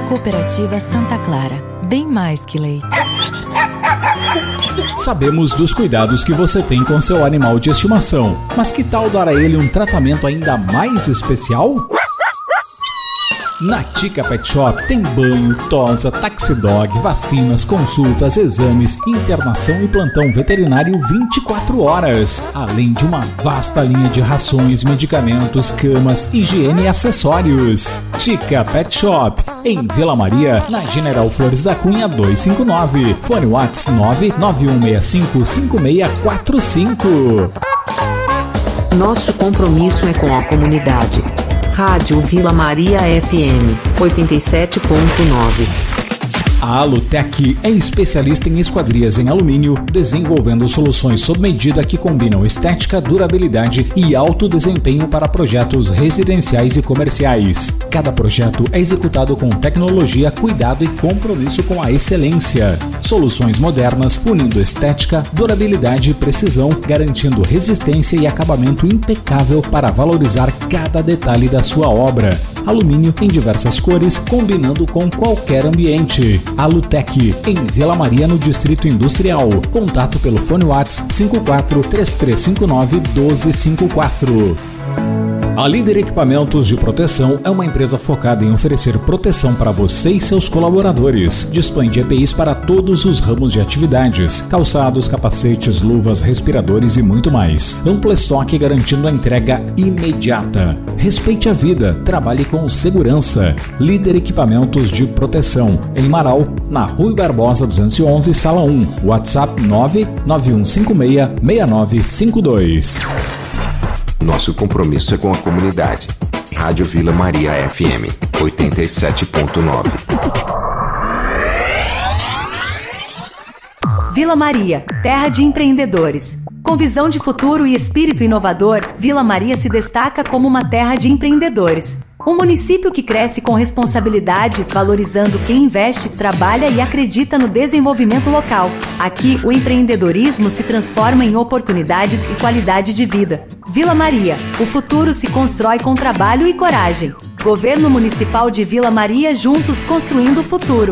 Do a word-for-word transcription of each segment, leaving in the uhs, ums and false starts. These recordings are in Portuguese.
Cooperativa Santa Clara, bem mais que leite. Sabemos dos cuidados que você tem com seu animal de estimação, mas que tal dar a ele um tratamento ainda mais especial? Na Tica Pet Shop tem banho, tosa, taxidog, vacinas, consultas, exames, internação e plantão veterinário vinte e quatro horas. Além de uma vasta linha de rações, medicamentos, camas, higiene e acessórios. Tica Pet Shop, em Vila Maria, na General Flores da Cunha duzentos e cinquenta e nove. Fone WhatsApp nove nove um seis cinco cinco seis quatro cinco. Nosso compromisso é com a comunidade. Rádio Vila Maria F M, oitenta e sete ponto nove. A Alutec é especialista em esquadrias em alumínio, desenvolvendo soluções sob medida que combinam estética, durabilidade e alto desempenho para projetos residenciais e comerciais. Cada projeto é executado com tecnologia, cuidado e compromisso com a excelência. Soluções modernas, unindo estética, durabilidade e precisão, garantindo resistência e acabamento impecável para valorizar cada detalhe da sua obra. Alumínio em diversas cores, combinando com qualquer ambiente. Alutec, em Vila Maria, no Distrito Industrial. Contato pelo fone WhatsApp cinco quatro três três cinco nove um dois cinco quatro. A Líder Equipamentos de Proteção é uma empresa focada em oferecer proteção para você e seus colaboradores. Dispõe de E P Is para todos os ramos de atividades, calçados, capacetes, luvas, respiradores e muito mais. Amplo estoque garantindo a entrega imediata. Respeite a vida, trabalhe com segurança. Líder Equipamentos de Proteção, em Marau, na Rui Barbosa duzentos e onze, Sala um. WhatsApp nove nove um cinco seis seis nove cinco dois. Nosso compromisso é com a comunidade. Rádio Vila Maria F M, oitenta e sete ponto nove. Vila Maria, terra de empreendedores. Com visão de futuro e espírito inovador, Vila Maria se destaca como uma terra de empreendedores. Um município que cresce com responsabilidade, valorizando quem investe, trabalha e acredita no desenvolvimento local. Aqui, o empreendedorismo se transforma em oportunidades e qualidade de vida. Vila Maria, o futuro se constrói com trabalho e coragem. Governo Municipal de Vila Maria, juntos construindo o futuro.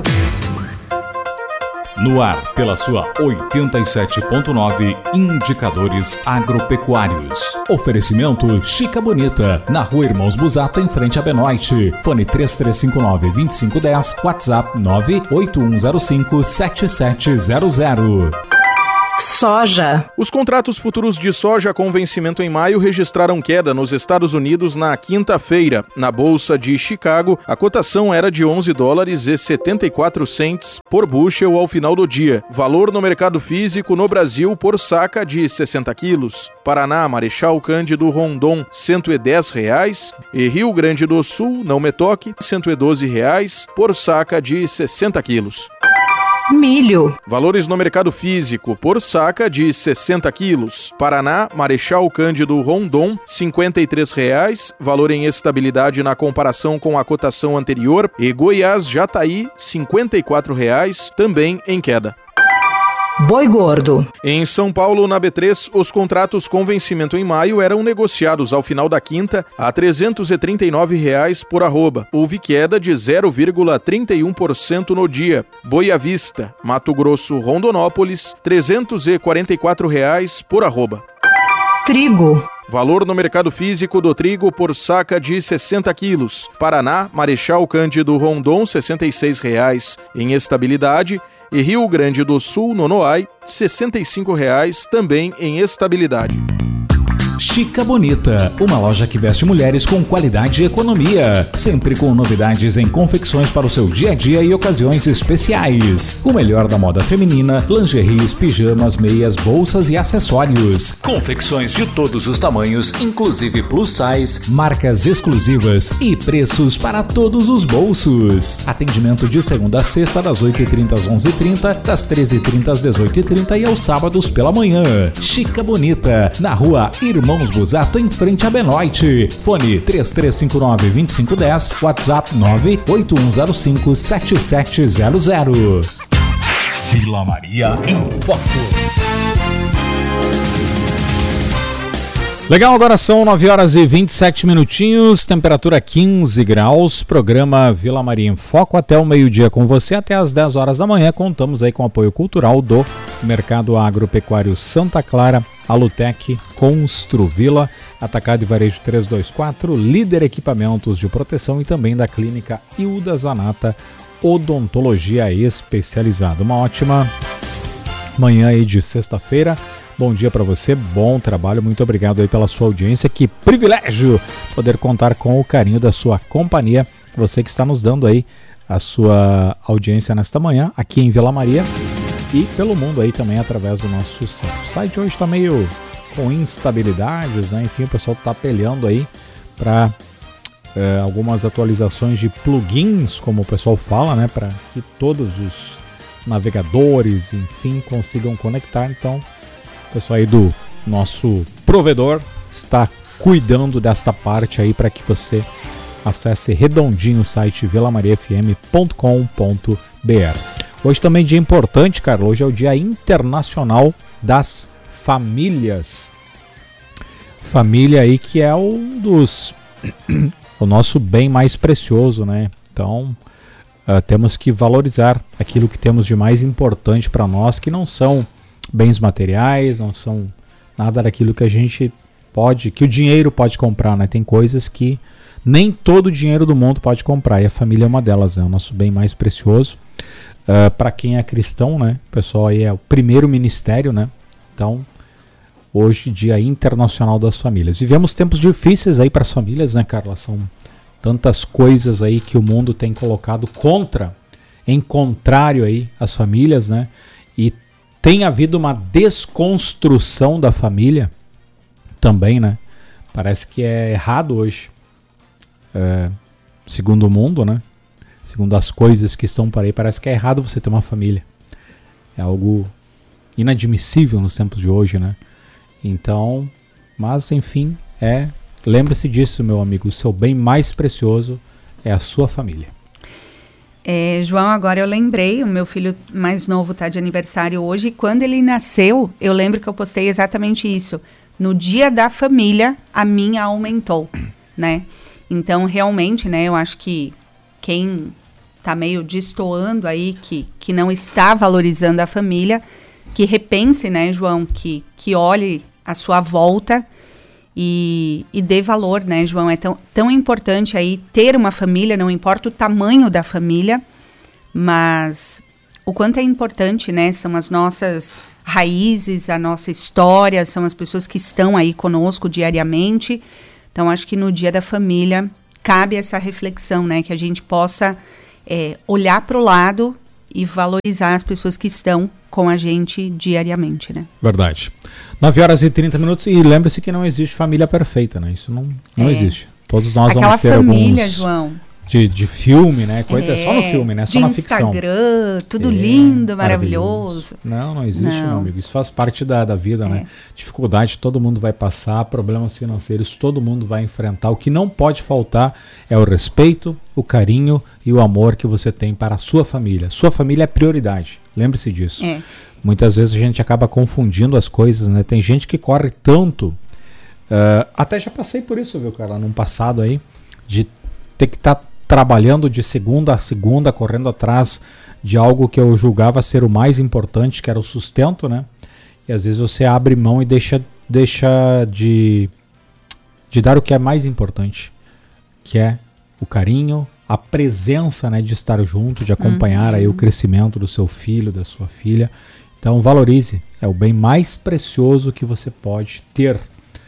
No ar, pela sua oitenta e sete ponto nove, Indicadores Agropecuários. Oferecimento Chica Bonita, na Rua Irmãos Busato, em frente a Benoite. Fone três três cinco nove dois cinco um zero, WhatsApp nove oito um zero cinco sete sete zero zero. Soja. Os contratos futuros de soja com vencimento em maio registraram queda nos Estados Unidos na quinta-feira. Na Bolsa de Chicago, a cotação era de onze dólares e setenta e quatro centes por bushel ao final do dia. Valor no mercado físico no Brasil por saca de sessenta quilos. Paraná, Marechal Cândido Rondon, cento e dez reais. E Rio Grande do Sul, Não Me Toque, cento e doze reais por saca de sessenta quilos. Milho. Valores no mercado físico por saca de sessenta quilos. Paraná, Marechal Cândido Rondon, cinquenta e três reais, valor em estabilidade na comparação com a cotação anterior. E Goiás, Jataí, cinquenta e quatro reais, também em queda. Boi gordo. Em São Paulo, na B três, os contratos com vencimento em maio eram negociados ao final da quinta a trezentos e trinta e nove reais por arroba. Houve queda de zero vírgula trinta e um por cento no dia. Boi à vista, Mato Grosso, Rondonópolis, trezentos e quarenta e quatro reais por arroba. Trigo. Valor no mercado físico do trigo por saca de sessenta quilos. Paraná, Marechal Cândido Rondon, sessenta e seis reais em estabilidade. E Rio Grande do Sul, Nonoai, sessenta e cinco reais, também em estabilidade. Chica Bonita, uma loja que veste mulheres com qualidade e economia, sempre com novidades em confecções para o seu dia a dia e ocasiões especiais. O melhor da moda feminina, lingeries, pijamas, meias, bolsas e acessórios. Confecções de todos os tamanhos, inclusive plus size, marcas exclusivas e preços para todos os bolsos. Atendimento de segunda a sexta, das oito e trinta às onze e trinta, das treze e trinta às dezoito e trinta e aos sábados pela manhã. Chica Bonita, na rua Irmãos Irmãos Busato, em frente a Benoite. Fone três três cinco nove dois cinco um zero, WhatsApp nove oito um zero cinco sete sete zero zero. Vila Maria em Foco. Legal, agora são nove horas e vinte e sete minutinhos, temperatura quinze graus, programa Vila Maria em Foco até o meio-dia com você, até às dez horas da manhã. Contamos aí com o apoio cultural do Mercado Agropecuário Santa Clara, Alutec, Construvila, Atacado e Varejo trezentos e vinte e quatro, Líder Equipamentos de Proteção e também da Clínica Hilda Zanata, Odontologia Especializada. Uma ótima manhã aí de sexta-feira. Bom dia para você, bom trabalho, muito obrigado aí pela sua audiência, que privilégio poder contar com o carinho da sua companhia, você que está nos dando aí a sua audiência nesta manhã, aqui em Vila Maria e pelo mundo aí também através do nosso site. O site hoje está meio com instabilidades, né? Enfim, o pessoal está peleando aí para é, algumas atualizações de plugins, como o pessoal fala, né? Para que todos os navegadores, enfim, consigam conectar, então o pessoal aí do nosso provedor está cuidando desta parte aí para que você acesse redondinho o site vila maria f m ponto com ponto b r. Hoje também é dia importante, Carlos, hoje é o Dia Internacional das Famílias. Família aí que é um dos o nosso bem mais precioso, né? Então uh, temos que valorizar aquilo que temos de mais importante para nós, que não são bens materiais, não são nada daquilo que a gente pode, que o dinheiro pode comprar, né? Tem coisas que nem todo o dinheiro do mundo pode comprar, e a família é uma delas, né? O nosso bem mais precioso. Uh, para quem é cristão, né? O pessoal aí é o primeiro ministério, né? Então, hoje, Dia Internacional das Famílias. Vivemos tempos difíceis aí para as famílias, né, Carla? São tantas coisas aí que o mundo tem colocado contra, em contrário aí às famílias, né? E tem havido uma desconstrução da família também, né? Parece que é errado hoje, é, segundo o mundo, né? Segundo as coisas que estão por aí, parece que é errado você ter uma família. É algo inadmissível nos tempos de hoje, né? Então, mas enfim, é, lembre-se disso, meu amigo, o seu bem mais precioso é a sua família. É, João, agora eu lembrei, o meu filho mais novo está de aniversário hoje, e quando ele nasceu, eu lembro que eu postei exatamente isso. No Dia da Família, a minha aumentou, né? Então, realmente, né, eu acho que quem está meio destoando aí, que, que não está valorizando a família, que repense, né, João, que, que olhe a sua volta e, e dê valor, né, João? É tão, tão importante aí ter uma família, não importa o tamanho da família, mas o quanto é importante, né, são as nossas raízes, a nossa história, são as pessoas que estão aí conosco diariamente. Então, acho que no Dia da Família cabe essa reflexão, né, que a gente possa é, olhar para o lado e valorizar as pessoas que estão com a gente diariamente, né? Verdade. nove horas e trinta minutos, e lembre-se que não existe família perfeita, né? Isso não, não é. existe. Todos nós Aquela vamos ter família, alguns João, de, de filme, né? Coisa é, é só no filme, né? Só de na ficção. Instagram, tudo é, lindo, maravilhoso. maravilhoso. Não, não existe, não. meu amigo. Isso faz parte da, da vida, é. né? Dificuldade todo mundo vai passar, problemas financeiros todo mundo vai enfrentar. O que não pode faltar é o respeito, o carinho e o amor que você tem para a sua família. Sua família é prioridade. Lembre-se disso. É. Muitas vezes a gente acaba confundindo as coisas, né? Tem gente que corre tanto. Uh, até já passei por isso, viu, cara? Num passado aí, de ter que estar tá trabalhando de segunda a segunda, correndo atrás de algo que eu julgava ser o mais importante, que era o sustento, né? E às vezes você abre mão e deixa, deixa de, de dar o que é mais importante, que é o carinho, a presença, né, de estar junto, de acompanhar uhum. aí o crescimento do seu filho, da sua filha. Então valorize, é o bem mais precioso que você pode ter,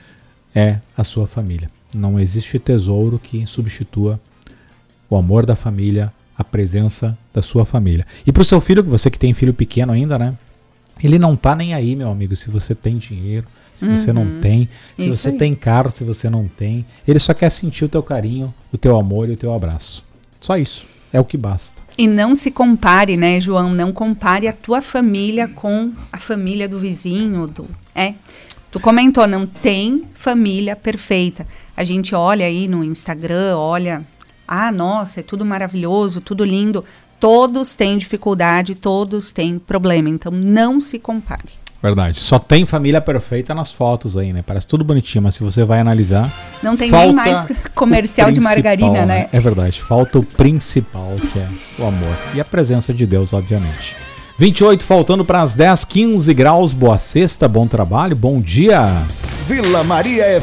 é a sua família. Não existe tesouro que substitua o amor da família, a presença da sua família. E para o seu filho, você que tem filho pequeno ainda, né? Ele não tá nem aí, meu amigo, se você tem dinheiro, se uhum. você não tem, se Isso você aí. tem carro, se você não tem. Ele só quer sentir o teu carinho, o teu amor e o teu abraço. Só isso. É o que basta. E não se compare, né, João? Não compare a tua família com a família do vizinho. Do, é. Tu comentou, não tem família perfeita. A gente olha aí no Instagram, olha... Ah, nossa, é tudo maravilhoso, tudo lindo. Todos têm dificuldade, todos têm problema. Então, não se compare. Verdade. Só tem família perfeita nas fotos aí, né? Parece tudo bonitinho, mas se você vai analisar... Não tem nem mais comercial de margarina, né? É verdade. Falta o principal, que é o amor. E a presença de Deus, obviamente. vinte e oito, faltando para as dez, quinze graus. Boa sexta, bom trabalho, bom dia. Vila Maria